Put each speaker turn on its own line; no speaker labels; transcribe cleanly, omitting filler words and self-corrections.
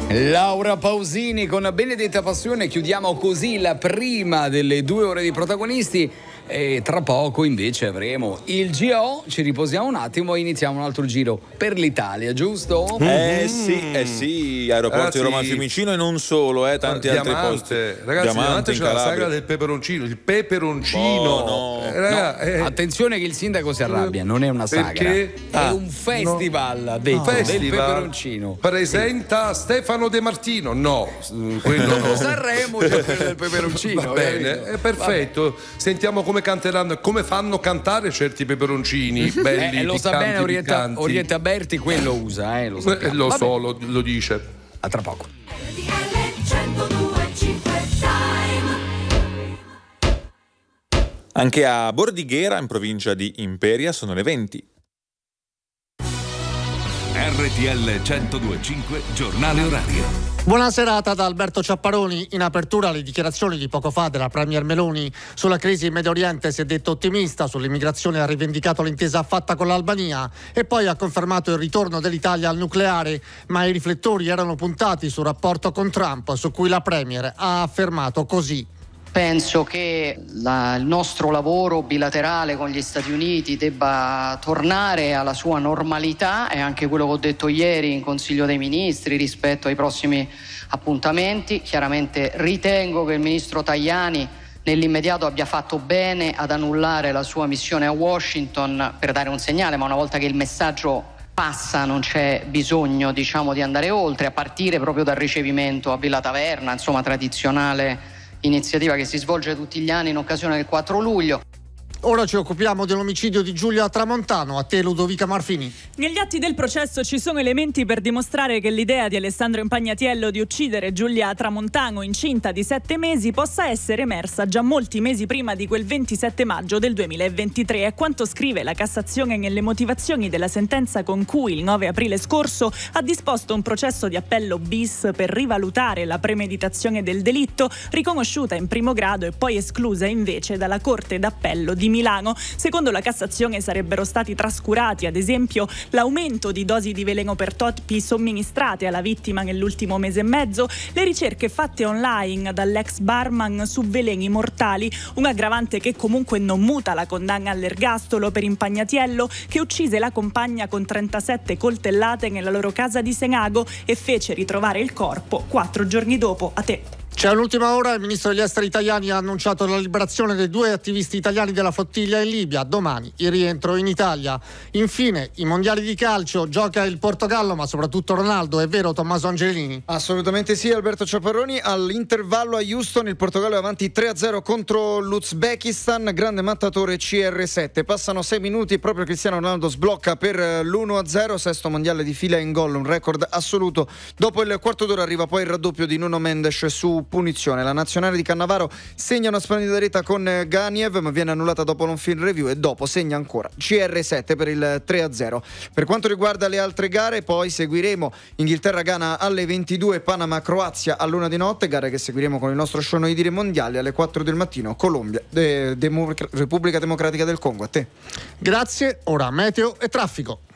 Laura Pausini con Benedetta Passione. Chiudiamo così la prima delle 2 ore di protagonisti e tra poco invece avremo il GO. Ci riposiamo un attimo e iniziamo un altro giro per l'Italia, giusto?
Sì, aeroporto di Roma Fiumicino e non solo, tanti altri posti.
Ragazzi, Diamante c'è la sagra del peperoncino, il peperoncino.
Attenzione che il sindaco si arrabbia, non è una sagra.
Perché?
È un festival del peperoncino.
Presenta Stefano De Martino. No, quello no.
Sanremo c'è quello del peperoncino.
Va bene, è perfetto. Sentiamo come canteranno e come fanno cantare certi peperoncini belli.
Lo sa bene Orietta Berti, quello usa,
lo dice.
A tra poco.
Anche a Bordighera, in provincia di Imperia, sono le 20.
RTL 102.5 Giornale Orario.
Buona serata da Alberto Ciapparoni. In apertura le dichiarazioni di poco fa della Premier Meloni sulla crisi in Medio Oriente. Si è detto ottimista, sull'immigrazione ha rivendicato l'intesa fatta con l'Albania e poi ha confermato il ritorno dell'Italia al nucleare, ma i riflettori erano puntati sul rapporto con Trump, su cui la Premier ha affermato così.
Penso che il nostro lavoro bilaterale con gli Stati Uniti debba tornare alla sua normalità, è anche quello che ho detto ieri in Consiglio dei Ministri rispetto ai prossimi appuntamenti. Chiaramente ritengo che il ministro Tajani nell'immediato abbia fatto bene ad annullare la sua missione a Washington per dare un segnale, ma una volta che il messaggio passa non c'è bisogno, di andare oltre, a partire proprio dal ricevimento a Villa Taverna, tradizionale iniziativa che si svolge tutti gli anni in occasione del 4 luglio.
Ora ci occupiamo dell'omicidio di Giulia Tramontano. A te Ludovica Marfini.
Negli atti del processo ci sono elementi per dimostrare che l'idea di Alessandro Impagnatiello di uccidere Giulia Tramontano incinta di 7 mesi possa essere emersa già molti mesi prima di quel 27 maggio del 2023. È quanto scrive la Cassazione nelle motivazioni della sentenza con cui il 9 aprile scorso ha disposto un processo di appello bis per rivalutare la premeditazione del delitto, riconosciuta in primo grado e poi esclusa invece dalla Corte d'Appello di Milano. Secondo la Cassazione sarebbero stati trascurati, ad esempio, l'aumento di dosi di veleno per topi somministrate alla vittima nell'ultimo mese e mezzo, le ricerche fatte online dall'ex barman su veleni mortali, un aggravante che comunque non muta la condanna all'ergastolo per Impagnatiello, che uccise la compagna con 37 coltellate nella loro casa di Senago e fece ritrovare il corpo 4 giorni dopo. A te.
C'è un'ultima ora, il ministro degli esteri italiani ha annunciato la liberazione dei 2 attivisti italiani della flottiglia in Libia. Domani il rientro in Italia. Infine, i mondiali di calcio, gioca il Portogallo, ma soprattutto Ronaldo. È vero, Tommaso Angelini?
Assolutamente sì, Alberto Ciapparoni. All'intervallo a Houston il Portogallo è avanti 3-0 contro l'Uzbekistan. Grande mattatore CR7. Passano 6 minuti, proprio Cristiano Ronaldo sblocca per l'1-0. Sesto mondiale di fila in gol, un record assoluto. Dopo il quarto d'ora arriva poi il raddoppio di Nuno Mendes su punizione. La nazionale di Cannavaro segna una splendida rete con Ganiev, ma viene annullata dopo un film review e dopo segna ancora CR7 per il 3-0. Per quanto riguarda le altre gare, poi seguiremo Inghilterra-Ghana alle 22, Panama-Croazia all'1 di notte, gare che seguiremo con il nostro show Noi Dire Mondiali alle 4 del mattino, Colombia, Repubblica Democratica del Congo. A te.
Grazie, ora meteo e traffico.